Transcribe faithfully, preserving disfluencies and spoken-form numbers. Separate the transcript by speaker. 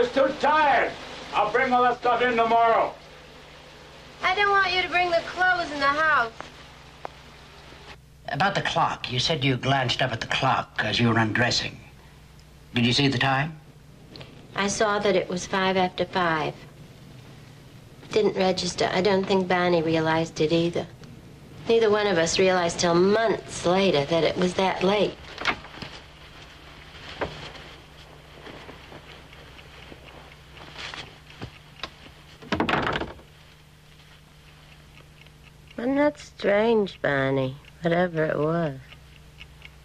Speaker 1: was too tired. I'll bring all that stuff in tomorrow.
Speaker 2: I don't want you to bring the clothes in the house.
Speaker 3: About the clock, you said you glanced up at the clock as you were undressing. Did you see the time?
Speaker 2: I saw that it was five after five. Didn't register. I don't think Bonnie realized it either. Neither one of us realized till months later that it was that late. Wasn't that strange, Bonnie? Whatever it was.